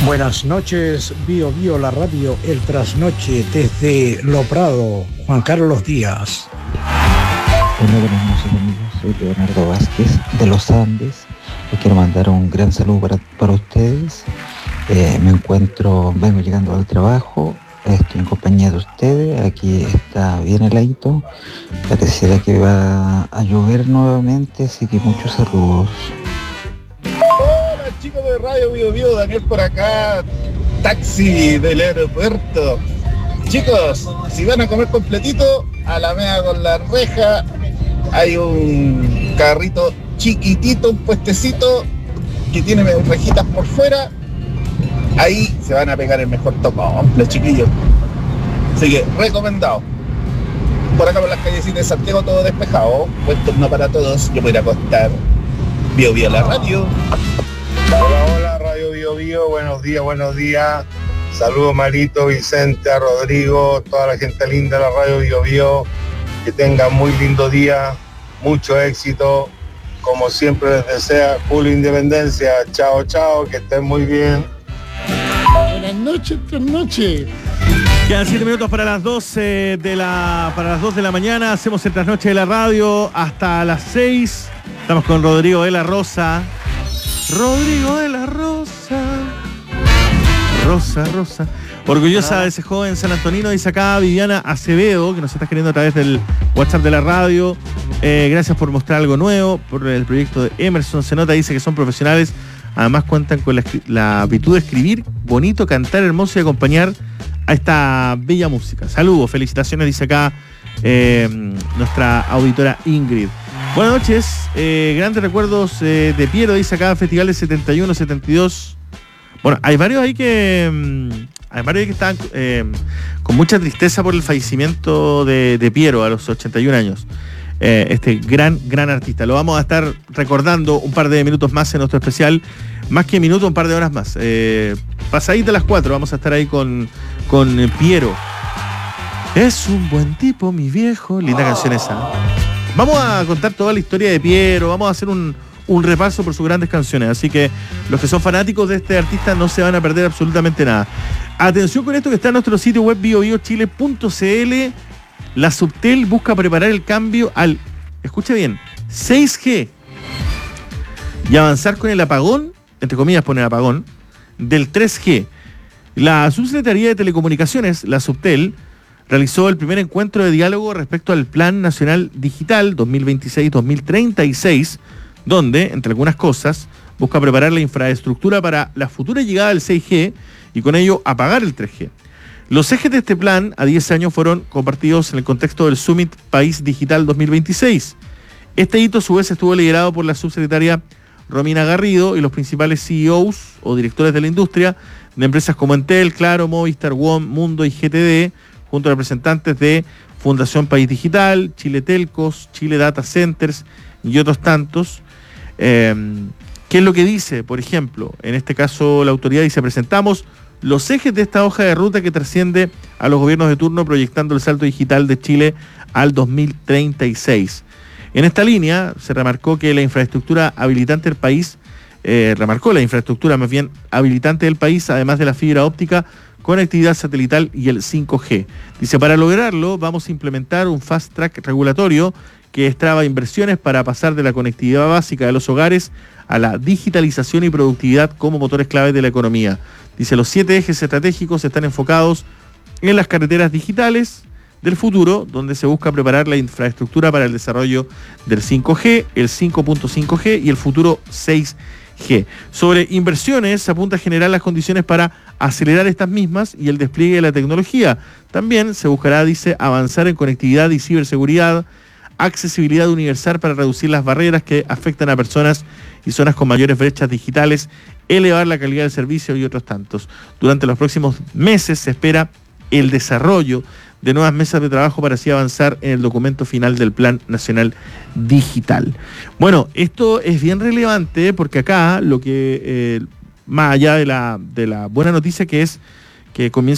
Buenas noches, Bio Bio, la radio, el trasnoche desde Lo Prado, Juan Carlos Díaz. Hola, buenas noches amigos, soy Leonardo Vázquez de los Andes. Les quiero mandar un gran saludo para ustedes. Vengo llegando al trabajo, estoy en compañía de ustedes, aquí está bien heladito, pareciera que va a llover nuevamente, así que muchos saludos. Hola chicos de Radio Bio Bio, Daniel por acá, taxi del aeropuerto. Chicos, si van a comer completito, Alameda con la reja, hay un carrito chiquitito, un puestecito que tiene rejitas por fuera. Ahí se van a pegar el mejor tocón, los chiquillos. Así que recomendado. Por acá por las callecitas de Santiago todo despejado. Buen turno para todos. Yo voy a ir a acostar. Bio Bio la radio. Hola Radio Bio Bio, buenos días. Saludos Marito, Vicente, a Rodrigo, toda la gente linda de la Radio Bio Bio. Que tengan muy lindo día, mucho éxito. Como siempre les desea Julio Independencia. Chao, que estén muy bien. Buenas noches. Quedan 7 minutos para las 12 de la mañana. Hacemos el trasnoche de la radio hasta las 6. Estamos con Rodrigo de la Rosa. Rosa. Orgullosa de ese joven San Antonino, dice acá Viviana Acevedo, que nos está escribiendo a través del WhatsApp de la radio. Gracias por mostrar algo nuevo, por el proyecto de Emerson. Se nota, dice que son profesionales. Además cuentan con la aptitud de escribir bonito, cantar hermoso y acompañar a esta bella música. Saludos, felicitaciones, dice acá nuestra auditora Ingrid. Buenas noches, grandes recuerdos de Piero, dice acá, Festival de 71, 72. Bueno, hay varios ahí que están con mucha tristeza por el fallecimiento de Piero a los 81 años. Este gran artista. Lo vamos a estar recordando un par de minutos más en nuestro especial. Más que minutos, un par de horas más. Pasadita las 4 vamos a estar ahí con Piero. Es un buen tipo, mi viejo. Linda canción esa. Vamos a contar toda la historia de Piero. Vamos a hacer un repaso por sus grandes canciones. Así que los que son fanáticos de este artista no se van a perder absolutamente nada. Atención con esto que está en nuestro sitio web biobiochile.cl. La Subtel busca preparar el cambio al, escucha bien, 6G y avanzar con el apagón, entre comillas pone apagón, del 3G. La Subsecretaría de Telecomunicaciones, la Subtel, realizó el primer encuentro de diálogo respecto al Plan Nacional Digital 2026-2036, donde, entre algunas cosas, busca preparar la infraestructura para la futura llegada del 6G y con ello apagar el 3G. Los ejes de este plan a 10 años fueron compartidos en el contexto del Summit País Digital 2026. Este hito a su vez estuvo liderado por la subsecretaria Romina Garrido y los principales CEOs o directores de la industria de empresas como Entel, Claro, Movistar, WOM, Mundo y GTD, junto a representantes de Fundación País Digital, Chile Telcos, Chile Data Centers y otros tantos. ¿Qué es lo que dice? Por ejemplo, en este caso la autoridad dice: presentamos los ejes de esta hoja de ruta que trasciende a los gobiernos de turno, proyectando el salto digital de Chile al 2036. En esta línea se remarcó que la infraestructura habilitante del país, habilitante del país, además de la fibra óptica, conectividad satelital y el 5G. Dice, para lograrlo vamos a implementar un fast track regulatorio que destraba inversiones para pasar de la conectividad básica de los hogares a la digitalización y productividad como motores claves de la economía. Dice, los 7 ejes estratégicos están enfocados en las carreteras digitales del futuro, donde se busca preparar la infraestructura para el desarrollo del 5G, el 5.5G y el futuro 6G. Sobre inversiones, se apunta a generar las condiciones para acelerar estas mismas y el despliegue de la tecnología. También se buscará, dice, avanzar en conectividad y ciberseguridad, accesibilidad universal para reducir las barreras que afectan a personas y zonas con mayores brechas digitales, elevar la calidad del servicio y otros tantos. Durante los próximos meses se espera el desarrollo de nuevas mesas de trabajo para así avanzar en el documento final del Plan Nacional Digital. Bueno, esto es bien relevante porque acá lo que, más allá de la buena noticia que es que comienza